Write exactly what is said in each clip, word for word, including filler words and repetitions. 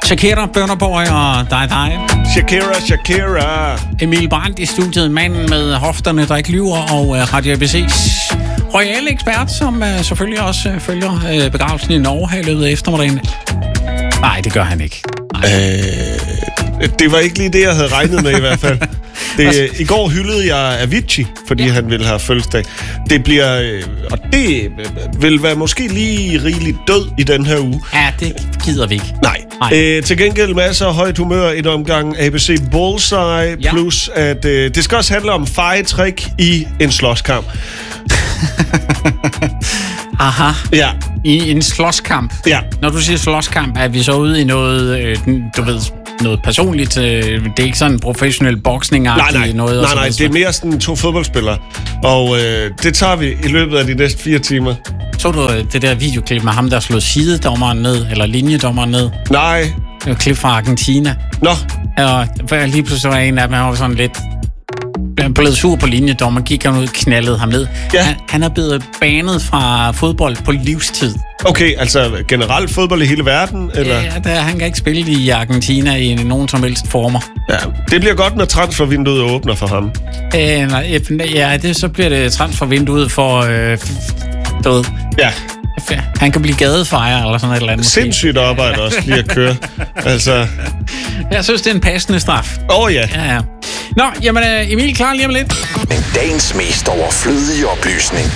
Shakira, Burnaboy og dig, dig. Shakira, Shakira. Emil Brandt i studiet, manden med hofterne, der ikke lyver, og uh, Radio A B C's royale ekspert, som uh, selvfølgelig også uh, følger uh, begravelsen i Norge her i løbet af eftermiddagen. Nej, det gør han ikke. Øh, det var ikke lige det, jeg havde regnet med i hvert fald. Det, I går hyldede jeg Avicii, fordi ja. han ville have fødselsdag. Det bliver, øh, og det vil være måske lige rigeligt død i den her uge. Ja, det gider vi ikke. Nej. Nej. Øh, til gengæld masser af højt humør i en omgang A B C Bullseye, ja. plus at øh, det skal også handle om fejetrik i en slåskamp. Aha. Ja. I en slåskamp. Ja. Når du siger slåskamp, er vi så ude i noget, øh, du ved, noget personligt? Øh, det er ikke sådan en professionel boksning? Nej, nej. Noget, nej, nej. Det er mere sådan to fodboldspillere. Og øh, det tager vi i løbet af de næste fire timer. Så du øh, det der videoklip med ham, der slog sidedommeren ned, eller linjedommeren ned? Nej. Det var et klip fra Argentina. Nå. Og lige pludselig var en af dem, han var sådan lidt blevet sur på linjedommer, gik han ud og knaldede ham ned. Ja. Han, han er blevet banet fra fodbold på livstid. Okay, altså generelt fodbold i hele verden? Eller? Ja, der, han kan ikke spille i Argentina i nogen som helst former. Ja, det bliver godt, når transfervinduet åbner for ham. Øh, nej, ja, det, så bliver det transfervinduet for øh, død. Ja. Han kan blive gadefejer eller sådan et eller andet. Sindssygt arbejde også lige at køre. Altså. Jeg synes, det er en passende straf. Åh oh, ja. Ja, ja. Nå, jamen Emil, klar lige om lidt. Men dagens mest overflødige oplysning.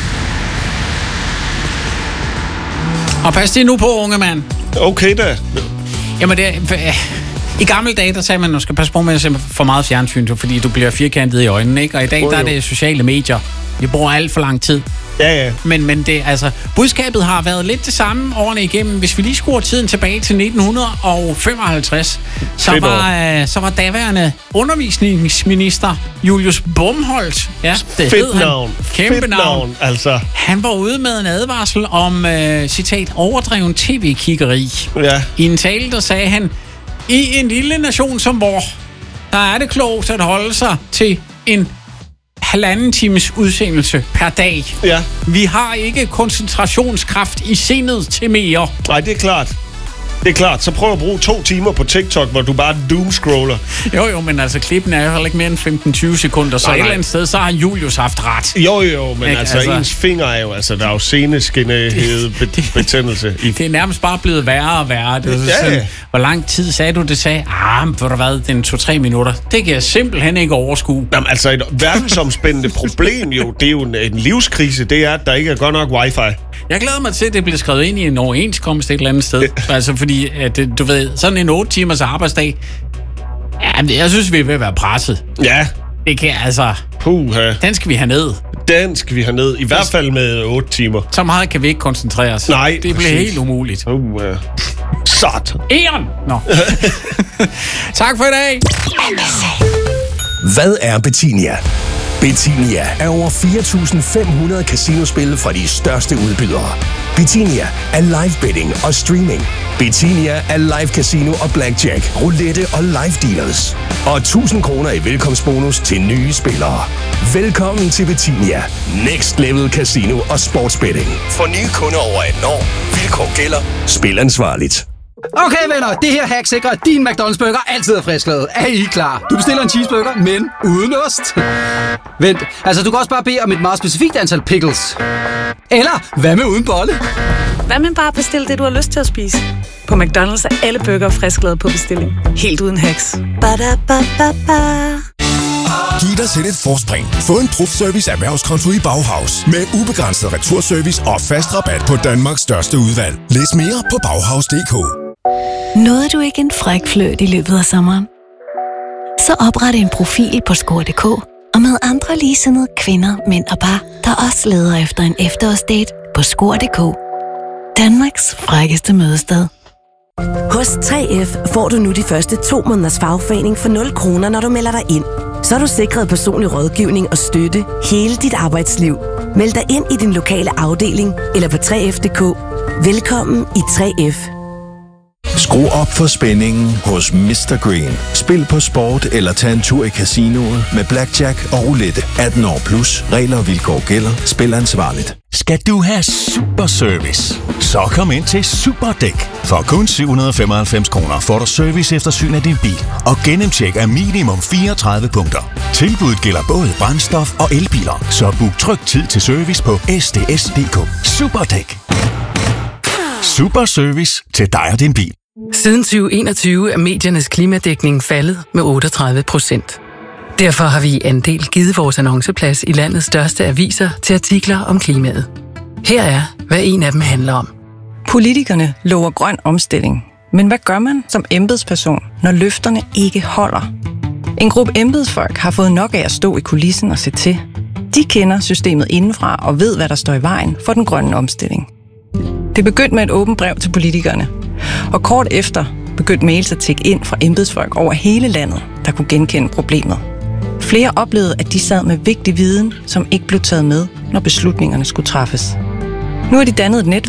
Og pas det nu på, unge mand. Okay da. Jamen det er, i gamle dage, der sagde man, at du skal passe på med at se for meget fjernsyn, fordi du bliver firkantet i øjnene, ikke? Og i dag, oh, der er det sociale medier. Vi bruger alt for lang tid. Ja, ja. Men, men det, altså, budskabet har været lidt det samme årene igennem. Hvis vi lige skruer tiden tilbage til nitten femoghalvtreds, så var, øh, så var daværende undervisningsminister Julius Bomholt. Ja, det Fedt navn. Kæmpe Fedt navn. navn. Altså. Han var ude med en advarsel om, øh, citat, overdreven tv-kiggeri. Ja. I en tale, der sagde han, i en lille nation som vor, der er det klogt at holde sig til en halvanden times udsendelse per dag. Ja. Vi har ikke koncentrationskraft i sindet til mere. Nej, det er klart. Det er klart. Så prøv at bruge to timer på TikTok, hvor du bare doomscroller. Jo, jo, men altså, klippen er jo heller ikke mere end femten til tyve sekunder, så nej, nej. Et eller andet sted, så har Julius haft ret. Jo, jo, men altså, altså, ens finger er jo, altså, der er jo seneskinnehed betændelse. I... Det er nærmest bare blevet værre og værre. Det er ja, sådan, ja. Hvor lang tid sagde du, det sagde? Ah, men hvor der været den to-tre minutter. Det kan jeg simpelthen ikke overskue. Jamen, altså, et verdensomspændende problem jo, det er jo en, en livskrise, det er, at der ikke er godt nok wifi. Jeg glæder mig til, at det bliver skrevet ind i en overenskomst et eller andet sted. Altså, fordi, at, du ved, sådan en otte timers arbejdsdag, ja, jeg synes, vi er ved at være presset. Ja. Det kan altså... Puha. Den skal vi have ned. Den skal vi have ned. I hvert fald med otte timer. Så meget kan vi ikke koncentrere os. Nej, det bliver præcis. Helt umuligt. Uh, Sat. Eon! Nå. Tak for i dag. Hvad er Betinia? Betinia er over fire tusind fem hundrede casinospil fra de største udbydere. Betinia er live betting og streaming. Betinia er live casino og blackjack, roulette og live dealers. Og tusind kroner i velkomstbonus til nye spillere. Velkommen til Betinia. Next level casino og sportsbetting. For nye kunder over atten år. Vilkår gælder. Spil ansvarligt. Okay venner, det her hack sikrer, at din McDonald's burger altid er frisklavet. Er I klar? Du bestiller en cheeseburger, men uden ost. Vent, altså du kan også bare bede om et meget specifikt antal pickles. Eller, hvad med uden bolle? Hvad med bare at bestille det, du har lyst til at spise? På McDonald's er alle burger frisklavet på bestilling. Helt uden hacks. Ba-da-ba-ba-ba. Giv dig selv et forspring. Få en Profservice erhvervskonto i Bauhaus. Med ubegrænset returservice og fast rabat på Danmarks største udvalg. Læs mere på bauhaus punktum d k. Nåede du ikke en fræk fløjt i løbet af sommeren? Så opret en profil på score punktum d k og med andre ligesindede kvinder, mænd og par, der også leder efter en efterårsdate på score punktum d k. Danmarks frækkeste mødested. Hos tre F får du nu de første to måneders fagforening for nul kroner, når du melder dig ind. Så er du sikret personlig rådgivning og støtte hele dit arbejdsliv. Meld dig ind i din lokale afdeling eller på tre F punktum d k. Velkommen i tre F. Skru op for spændingen hos mister Green. Spil på sport eller tag en tur i casinoet med blackjack og roulette. atten år plus. Regler og vilkår gælder. Spil ansvarligt. Skal du have super service? Så kom ind til Superdæk. For kun syv hundrede og femoghalvfems kroner får du serviceeftersyn af din bil og gennemtjek af minimum fireogtredive punkter. Tilbuddet gælder både brændstof og elbiler, så book tryg tid til service på s d s punktum d k. Superdæk. Super service til dig og din bil. Siden tyve enogtyve er mediernes klimadækning faldet med otteogtredive procent. Derfor har vi i Andel givet vores annonceplads i landets største aviser til artikler om klimaet. Her er, hvad en af dem handler om. Politikerne lover grøn omstilling. Men hvad gør man som embedsperson, når løfterne ikke holder? En gruppe embedsfolk har fået nok af at stå i kulissen og se til. De kender systemet indenfra og ved, hvad der står i vejen for den grønne omstilling. Det begyndte med et åbent brev til politikerne. Og kort efter begyndte mails at tikke ind fra embedsfolk over hele landet, der kunne genkende problemet. Flere oplevede, at de sad med vigtig viden, som ikke blev taget med, når beslutningerne skulle træffes. Nu er de dannet et netværk